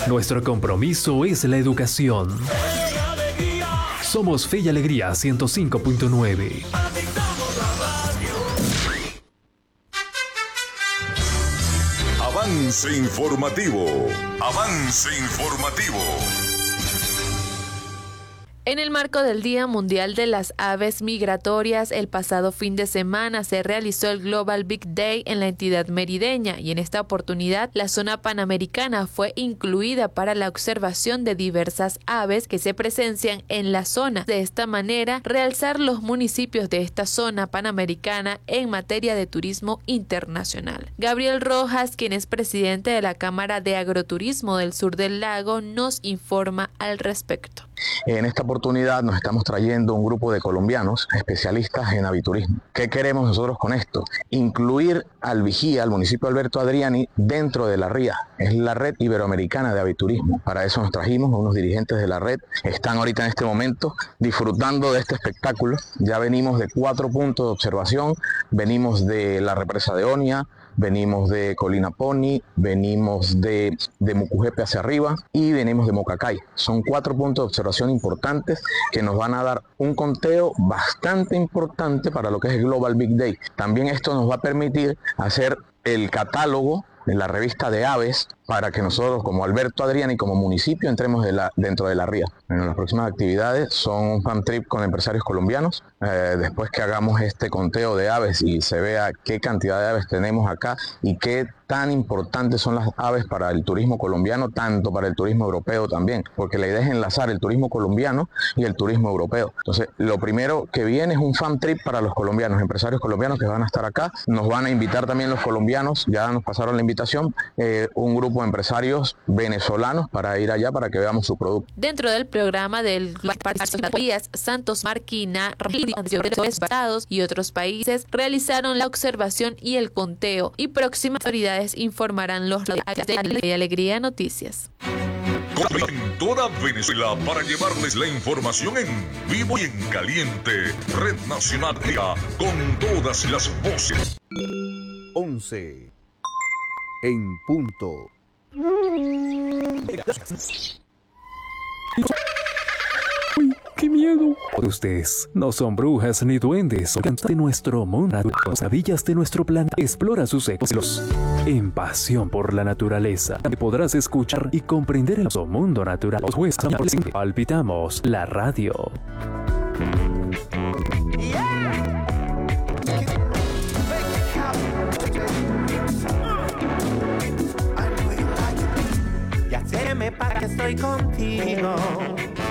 Nuestro compromiso es la educación. Somos Fe y Alegría 105.9. Avance informativo. Avance informativo. En el marco del Día Mundial de las Aves Migratorias, el pasado fin de semana se realizó el Global Big Day en la entidad merideña y en esta oportunidad la zona panamericana fue incluida para la observación de diversas aves que se presencian en la zona. De esta manera, realzar los municipios de esta zona panamericana en materia de turismo internacional. Gabriel Rojas, quien es presidente de la Cámara de Agroturismo del Sur del Lago, nos informa al respecto. En esta oportunidad nos estamos trayendo un grupo de colombianos especialistas en aviturismo. ¿Qué queremos nosotros con esto? Incluir al Vigía, al municipio de Alberto Adriani, dentro de la RIA. Es la Red Iberoamericana de Aviturismo. Para eso nos trajimos a unos dirigentes de la red. Están ahorita en este momento disfrutando de este espectáculo. Ya venimos de 4 puntos de observación. Venimos de la represa de Onia, venimos de Colina Pony, venimos de Mucujepe hacia arriba y venimos de Mocacay. Son 4 puntos de observación importantes que nos van a dar un conteo bastante importante para lo que es el Global Big Day. También esto nos va a permitir hacer el catálogo de la revista de aves para que nosotros como Alberto Adriani, como municipio, entremos dentro de la RIA. Bueno, las próximas actividades son un fan trip con empresarios colombianos. Después que hagamos este conteo de aves y se vea qué cantidad de aves tenemos acá y qué tan importantes son las aves para el turismo colombiano, tanto para el turismo europeo también, porque la idea es enlazar el turismo colombiano y el turismo europeo. Entonces, lo primero que viene es un fan trip para los colombianos, empresarios colombianos que van a estar acá. Nos van a invitar también los colombianos, ya nos pasaron la invitación, un grupo de empresarios venezolanos para ir allá para que veamos su producto. Dentro del programa del Santos Marquina, Estados y otros países realizaron la observación y el conteo, y próximas autoridades informarán los de Alegría Noticias. En toda Venezuela para llevarles la información en vivo y en caliente. Red Nacional con todas las voces. 11 en punto. ¡Uy, qué miedo! Ustedes no son brujas ni duendes. De nuestro mundo, las maravillas de nuestro planeta. Explora sus ciclos. En pasión por la naturaleza, podrás escuchar y comprender el mundo natural. Palpitamos la radio. Ya se me para que estoy contigo.